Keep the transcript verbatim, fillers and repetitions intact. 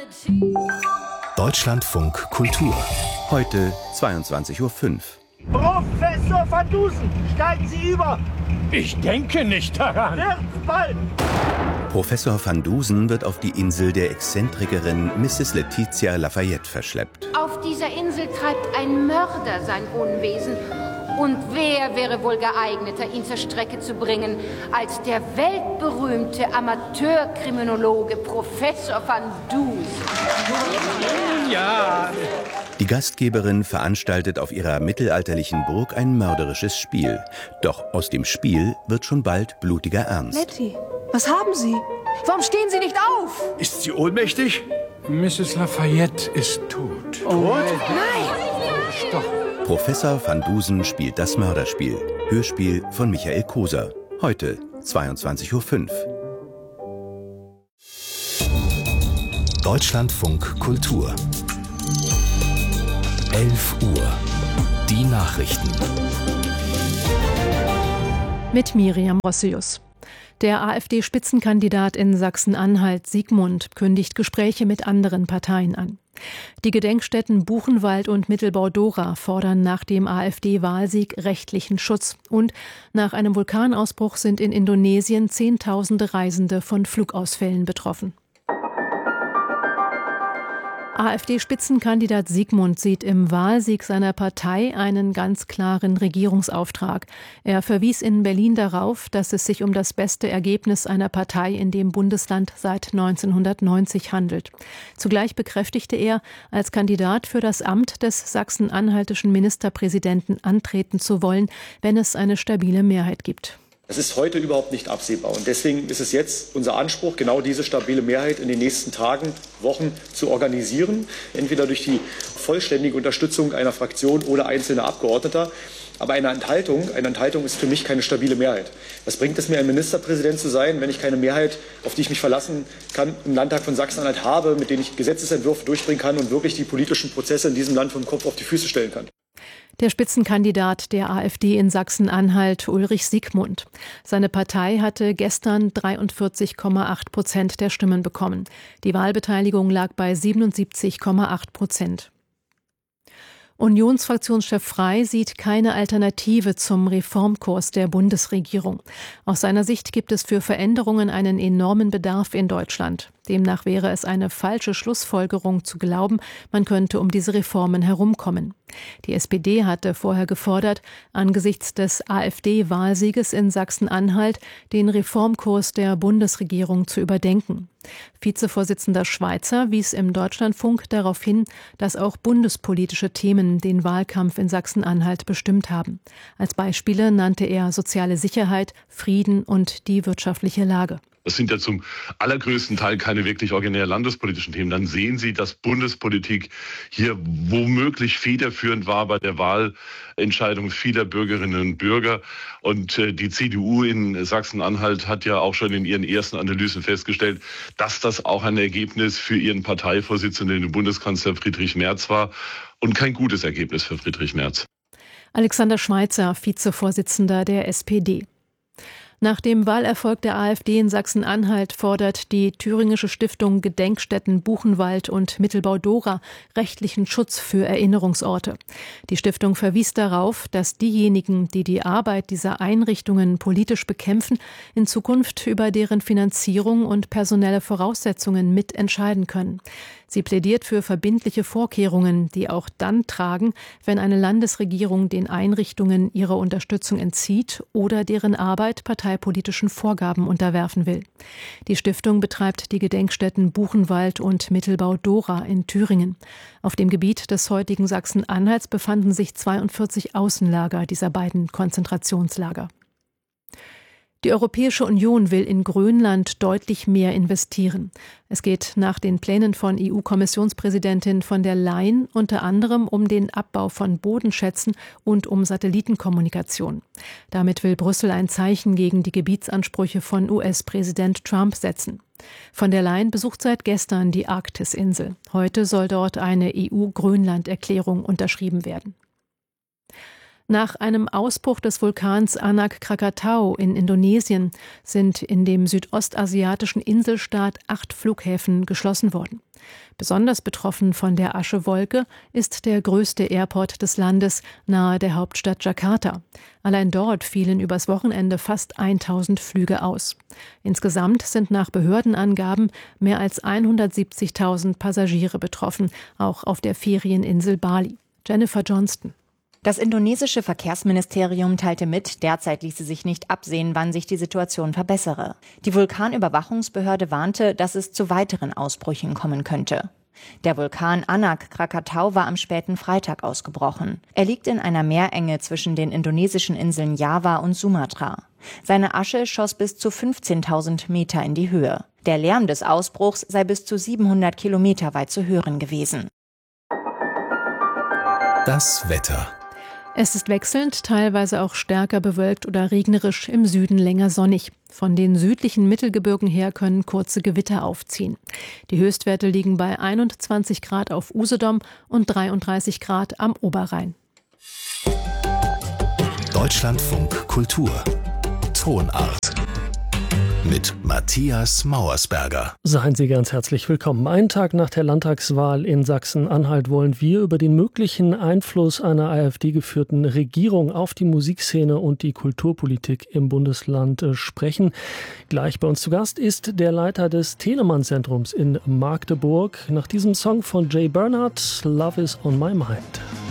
Deutschlandfunk Kultur. Heute zweiundzwanzig Uhr fünf. Professor van Dusen, steigen Sie über! Ich denke nicht daran. Wird bald! Professor van Dusen wird auf die Insel der Exzentrikerin Misses Letizia Lafayette verschleppt. Auf dieser Insel treibt ein Mörder sein Unwesen. Und wer wäre wohl geeigneter, ihn zur Strecke zu bringen, als der weltberühmte Amateurkriminologe Professor van Dusen? Ja. Die Gastgeberin veranstaltet auf ihrer mittelalterlichen Burg ein mörderisches Spiel. Doch aus dem Spiel wird schon bald blutiger Ernst. Letty, was haben Sie? Warum stehen Sie nicht auf? Ist sie ohnmächtig? Misses Lafayette ist tot. Tot? Nein! Stopp. Professor van Dusen spielt das Mörderspiel. Hörspiel von Michael Koser. Heute zweiundzwanzig Uhr fünf. Deutschlandfunk Kultur. elf Uhr. Die Nachrichten. Mit Miriam Rossius. Der AfD-Spitzenkandidat in Sachsen-Anhalt, Siegmund, kündigt Gespräche mit anderen Parteien an. Die Gedenkstätten Buchenwald und Mittelbau-Dora fordern nach dem AfD-Wahlsieg rechtlichen Schutz. Und nach einem Vulkanausbruch sind in Indonesien Zehntausende Reisende von Flugausfällen betroffen. AfD-Spitzenkandidat Siegmund sieht im Wahlsieg seiner Partei einen ganz klaren Regierungsauftrag. Er verwies in Berlin darauf, dass es sich um das beste Ergebnis einer Partei in dem Bundesland seit neunzehnhundertneunzig handelt. Zugleich bekräftigte er, als Kandidat für das Amt des sachsen-anhaltischen Ministerpräsidenten antreten zu wollen, wenn es eine stabile Mehrheit gibt. Es ist heute überhaupt nicht absehbar. Und deswegen ist es jetzt unser Anspruch, genau diese stabile Mehrheit in den nächsten Tagen, Wochen zu organisieren. Entweder durch die vollständige Unterstützung einer Fraktion oder einzelner Abgeordneter. Aber eine Enthaltung, eine Enthaltung ist für mich keine stabile Mehrheit. Was bringt es mir, ein Ministerpräsident zu sein, wenn ich keine Mehrheit, auf die ich mich verlassen kann, im Landtag von Sachsen-Anhalt habe, mit denen ich Gesetzesentwürfe durchbringen kann und wirklich die politischen Prozesse in diesem Land vom Kopf auf die Füße stellen kann? Der Spitzenkandidat der AfD in Sachsen-Anhalt, Ulrich Siegmund. Seine Partei hatte gestern dreiundvierzig Komma acht Prozent der Stimmen bekommen. Die Wahlbeteiligung lag bei siebenundsiebzig Komma acht Prozent. Unionsfraktionschef Frey sieht keine Alternative zum Reformkurs der Bundesregierung. Aus seiner Sicht gibt es für Veränderungen einen enormen Bedarf in Deutschland. Demnach wäre es eine falsche Schlussfolgerung zu glauben, man könnte um diese Reformen herumkommen. Die S P D hatte vorher gefordert, angesichts des AfD-Wahlsieges in Sachsen-Anhalt den Reformkurs der Bundesregierung zu überdenken. Vizevorsitzender Schweizer wies im Deutschlandfunk darauf hin, dass auch bundespolitische Themen den Wahlkampf in Sachsen-Anhalt bestimmt haben. Als Beispiele nannte er soziale Sicherheit, Frieden und die wirtschaftliche Lage. Das sind ja zum allergrößten Teil keine wirklich originär landespolitischen Themen. Dann sehen Sie, dass Bundespolitik hier womöglich federführend war bei der Wahlentscheidung vieler Bürgerinnen und Bürger. Und äh, die C D U in Sachsen-Anhalt hat ja auch schon in ihren ersten Analysen festgestellt, dass das auch ein Ergebnis für ihren Parteivorsitzenden, den Bundeskanzler Friedrich Merz war und kein gutes Ergebnis für Friedrich Merz. Alexander Schweitzer, Vizevorsitzender der S P D. Nach dem Wahlerfolg der AfD in Sachsen-Anhalt fordert die thüringische Stiftung Gedenkstätten Buchenwald und Mittelbau-Dora rechtlichen Schutz für Erinnerungsorte. Die Stiftung verwies darauf, dass diejenigen, die die Arbeit dieser Einrichtungen politisch bekämpfen, in Zukunft über deren Finanzierung und personelle Voraussetzungen mitentscheiden können. Sie plädiert für verbindliche Vorkehrungen, die auch dann tragen, wenn eine Landesregierung den Einrichtungen ihre Unterstützung entzieht oder deren Arbeit parteipolitischen Vorgaben unterwerfen will. Die Stiftung betreibt die Gedenkstätten Buchenwald und Mittelbau-Dora in Thüringen. Auf dem Gebiet des heutigen Sachsen-Anhalts befanden sich zweiundvierzig Außenlager dieser beiden Konzentrationslager. Die Europäische Union will in Grönland deutlich mehr investieren. Es geht nach den Plänen von E U-Kommissionspräsidentin von der Leyen unter anderem um den Abbau von Bodenschätzen und um Satellitenkommunikation. Damit will Brüssel ein Zeichen gegen die Gebietsansprüche von U S-Präsident Trump setzen. Von der Leyen besucht seit gestern die Arktisinsel. Heute soll dort eine E U-Grönland-Erklärung unterschrieben werden. Nach einem Ausbruch des Vulkans Anak Krakatau in Indonesien sind in dem südostasiatischen Inselstaat acht Flughäfen geschlossen worden. Besonders betroffen von der Aschewolke ist der größte Airport des Landes nahe der Hauptstadt Jakarta. Allein dort fielen übers Wochenende fast tausend Flüge aus. Insgesamt sind nach Behördenangaben mehr als hundertsiebzigtausend Passagiere betroffen, auch auf der Ferieninsel Bali. Jennifer Johnston. Das indonesische Verkehrsministerium teilte mit, derzeit ließe sich nicht absehen, wann sich die Situation verbessere. Die Vulkanüberwachungsbehörde warnte, dass es zu weiteren Ausbrüchen kommen könnte. Der Vulkan Anak Krakatau war am späten Freitag ausgebrochen. Er liegt in einer Meerenge zwischen den indonesischen Inseln Java und Sumatra. Seine Asche schoss bis zu fünfzehntausend Meter in die Höhe. Der Lärm des Ausbruchs sei bis zu siebenhundert Kilometer weit zu hören gewesen. Das Wetter. Es ist wechselnd, teilweise auch stärker bewölkt oder regnerisch, im Süden länger sonnig. Von den südlichen Mittelgebirgen her können kurze Gewitter aufziehen. Die Höchstwerte liegen bei einundzwanzig Grad auf Usedom und dreiunddreißig Grad am Oberrhein. Deutschlandfunk Kultur. Tonart. Mit Matthias Mauersberger. Seien Sie ganz herzlich willkommen. Einen Tag nach der Landtagswahl in Sachsen-Anhalt wollen wir über den möglichen Einfluss einer AfD-geführten Regierung auf die Musikszene und die Kulturpolitik im Bundesland sprechen. Gleich bei uns zu Gast ist der Leiter des Telemann-Zentrums in Magdeburg. Nach diesem Song von Jay Bernhardt, Love is on my mind.